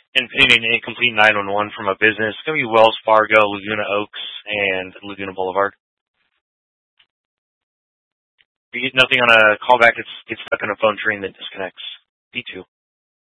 and pending an incomplete 911 from a business. It's going to be Wells Fargo, Laguna Oaks, and Laguna Boulevard. If you get nothing on a callback, it's stuck in a phone tree and then disconnects. P2.